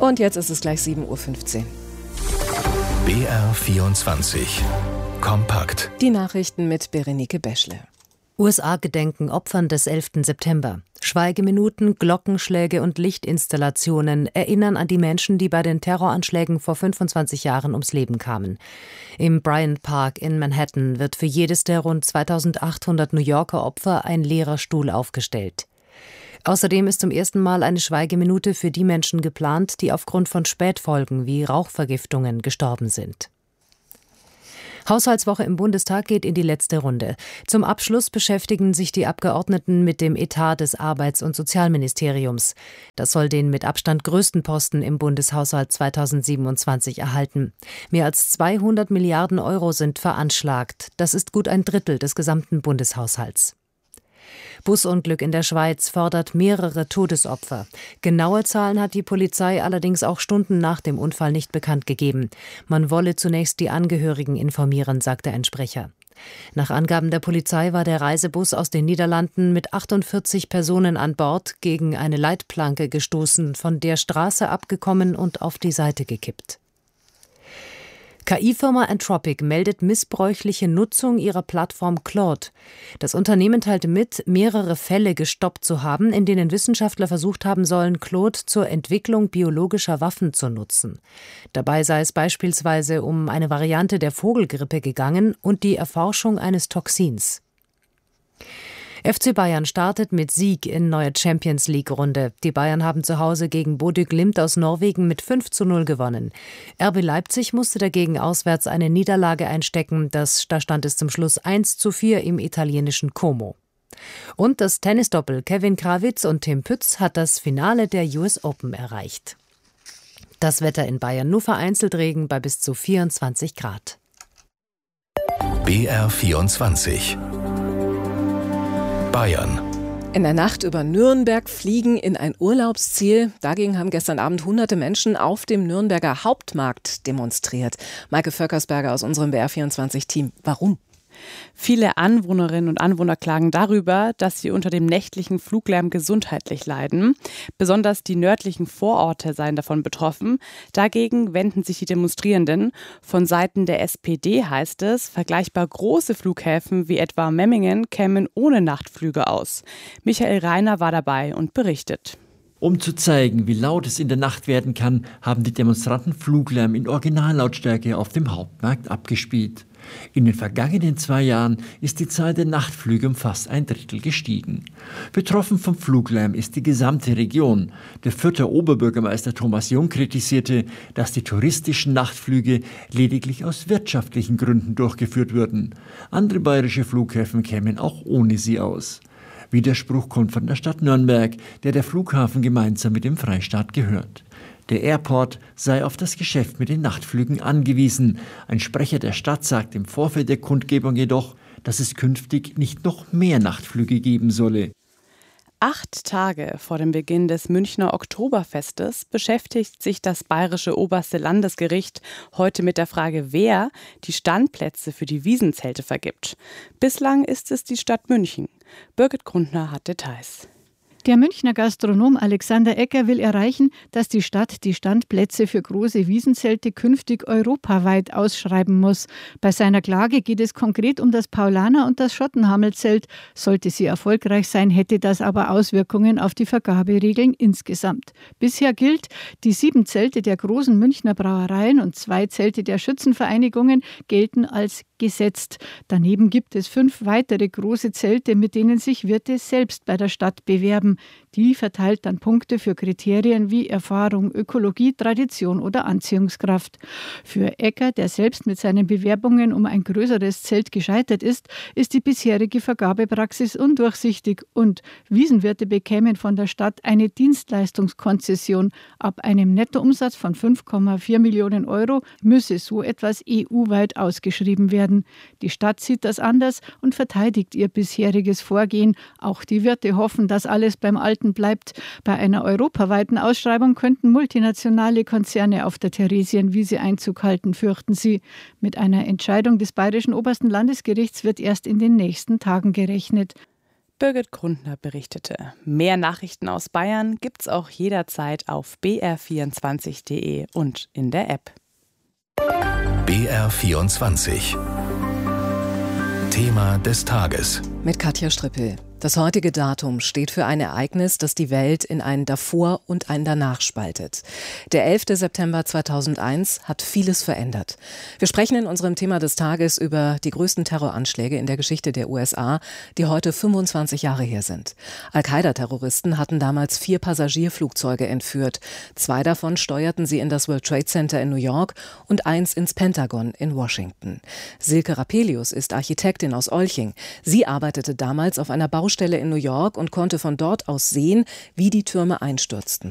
Und jetzt ist es gleich 7:15 Uhr. BR24 Kompakt. Die Nachrichten mit Berenike Beschle. USA gedenken Opfern des 11. September. Schweigeminuten, Glockenschläge und Lichtinstallationen erinnern an die Menschen, die bei den Terroranschlägen vor 25 Jahren ums Leben kamen. Im Bryant Park in Manhattan wird für jedes der rund 2800 New Yorker Opfer ein leerer Stuhl aufgestellt. Außerdem ist zum ersten Mal eine Schweigeminute für die Menschen geplant, die aufgrund von Spätfolgen wie Rauchvergiftungen gestorben sind. Haushaltswoche im Bundestag geht in die letzte Runde. Zum Abschluss beschäftigen sich die Abgeordneten mit dem Etat des Arbeits- und Sozialministeriums. Das soll den mit Abstand größten Posten im Bundeshaushalt 2027 erhalten. Mehr als 200 Milliarden Euro sind veranschlagt. Das ist gut ein Drittel des gesamten Bundeshaushalts. Busunglück in der Schweiz fordert mehrere Todesopfer. Genaue Zahlen hat die Polizei allerdings auch Stunden nach dem Unfall nicht bekannt gegeben. Man wolle zunächst die Angehörigen informieren, sagte ein Sprecher. Nach Angaben der Polizei war der Reisebus aus den Niederlanden mit 48 Personen an Bord gegen eine Leitplanke gestoßen, von der Straße abgekommen und auf die Seite gekippt. KI-Firma Anthropic meldet missbräuchliche Nutzung ihrer Plattform Claude. Das Unternehmen teilte mit, mehrere Fälle gestoppt zu haben, in denen Wissenschaftler versucht haben sollen, Claude zur Entwicklung biologischer Waffen zu nutzen. Dabei sei es beispielsweise um eine Variante der Vogelgrippe gegangen und die Erforschung eines Toxins. FC Bayern startet mit Sieg in neue Champions-League-Runde. Die Bayern haben zu Hause gegen Bodø Glimt aus Norwegen mit 5:0 gewonnen. RB Leipzig musste dagegen auswärts eine Niederlage einstecken. Da stand es zum Schluss 1:4 im italienischen Como. Und das Tennisdoppel Kevin Krawitz und Tim Pütz hat das Finale der US Open erreicht. Das Wetter in Bayern: nur vereinzelt Regen bei bis zu 24 Grad. BR24 Bayern. In der Nacht über Nürnberg fliegen in ein Urlaubsziel. Dagegen haben gestern Abend hunderte Menschen auf dem Nürnberger Hauptmarkt demonstriert. Maike Völkersberger aus unserem BR24-Team. Warum? Viele Anwohnerinnen und Anwohner klagen darüber, dass sie unter dem nächtlichen Fluglärm gesundheitlich leiden. Besonders die nördlichen Vororte seien davon betroffen. Dagegen wenden sich die Demonstrierenden. Von Seiten der SPD heißt es, vergleichbar große Flughäfen wie etwa Memmingen kämen ohne Nachtflüge aus. Michael Reiner war dabei und berichtet. Um zu zeigen, wie laut es in der Nacht werden kann, haben die Demonstranten Fluglärm in Originallautstärke auf dem Hauptmarkt abgespielt. In den vergangenen 2 Jahren ist die Zahl der Nachtflüge um fast ein Drittel gestiegen. Betroffen vom Fluglärm ist die gesamte Region. Der Fürther Oberbürgermeister Thomas Jung kritisierte, dass die touristischen Nachtflüge lediglich aus wirtschaftlichen Gründen durchgeführt würden. Andere bayerische Flughäfen kämen auch ohne sie aus. Widerspruch kommt von der Stadt Nürnberg, der Flughafen gemeinsam mit dem Freistaat gehört. Der Airport sei auf das Geschäft mit den Nachtflügen angewiesen. Ein Sprecher der Stadt sagt im Vorfeld der Kundgebung jedoch, dass es künftig nicht noch mehr Nachtflüge geben solle. 8 Tage vor dem Beginn des Münchner Oktoberfestes beschäftigt sich das Bayerische Oberste Landesgericht heute mit der Frage, wer die Standplätze für die Wiesenzelte vergibt. Bislang ist es die Stadt München. Birgit Grundner hat Details. Der Münchner Gastronom Alexander Ecker will erreichen, dass die Stadt die Standplätze für große Wiesenzelte künftig europaweit ausschreiben muss. Bei seiner Klage geht es konkret um das Paulaner- und das Schottenhamel-Zelt. Sollte sie erfolgreich sein, hätte das aber Auswirkungen auf die Vergaberegeln insgesamt. Bisher gilt, die 7 Zelte der großen Münchner Brauereien und 2 Zelte der Schützenvereinigungen gelten als gesetzt. Daneben gibt es 5 weitere große Zelte, mit denen sich Wirte selbst bei der Stadt bewerben. Die verteilt dann Punkte für Kriterien wie Erfahrung, Ökologie, Tradition oder Anziehungskraft. Für Ecker, der selbst mit seinen Bewerbungen um ein größeres Zelt gescheitert ist, ist die bisherige Vergabepraxis undurchsichtig und Wiesenwirte bekämen von der Stadt eine Dienstleistungskonzession. Ab einem Nettoumsatz von 5,4 Millionen Euro müsse so etwas EU-weit ausgeschrieben werden. Die Stadt sieht das anders und verteidigt ihr bisheriges Vorgehen. Auch die Wirte hoffen, dass alles beim Alten bleibt. Bei einer europaweiten Ausschreibung könnten multinationale Konzerne auf der Theresienwiese Einzug halten, fürchten sie. Mit einer Entscheidung des Bayerischen Obersten Landesgerichts wird erst in den nächsten Tagen gerechnet. Birgit Grundner berichtete. Mehr Nachrichten aus Bayern gibt's auch jederzeit auf br24.de und in der App. BR24 Thema des Tages. Mit Katja Strippel. Das heutige Datum steht für ein Ereignis, das die Welt in ein Davor und ein Danach spaltet. Der 11. September 2001 hat vieles verändert. Wir sprechen in unserem Thema des Tages über die größten Terroranschläge in der Geschichte der USA, die heute 25 Jahre her sind. Al-Qaida-Terroristen hatten damals 4 Passagierflugzeuge entführt. 2 davon steuerten sie in das World Trade Center in New York und 1 ins Pentagon in Washington. Silke Rapelius ist Architektin aus Olching. Sie arbeitete damals auf einer Baustelle in New York und konnte von dort aus sehen, wie die Türme einstürzten.